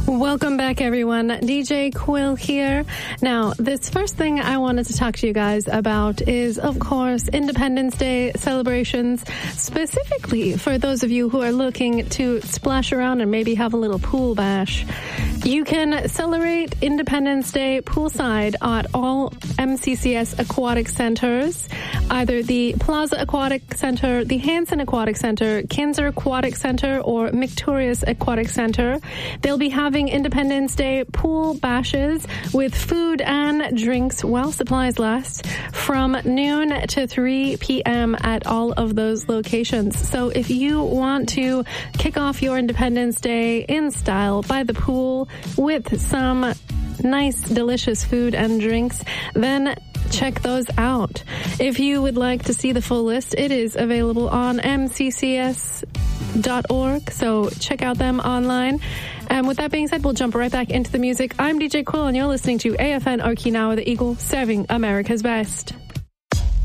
Welcome back, everyone. DJ Quill here. Now, this first thing I wanted to talk to you guys about is, of course, Independence Day celebrations, specifically for those of you who are looking to splash around and maybe have a little pool bash. You can celebrate Independence Day poolside at all MCCS aquatic centers, either the Plaza Aquatic Center, the Hanson Aquatic Center, Kinser Aquatic Center, or Victorious Aquatic Center. They'll be having Independence Day pool bashes with food and drinks while supplies last from noon to 3 p.m. at all of those locations. So if you want to kick off your Independence Day in style by the pool with some nice, delicious food and drinks, then check those out. If you would like to see the full list, it is available on mccs.org, so check out them online. And with that being said, we'll jump right back into the music. I'm DJ Quill, and you're listening to AFN Okinawa, the Eagle, serving America's best.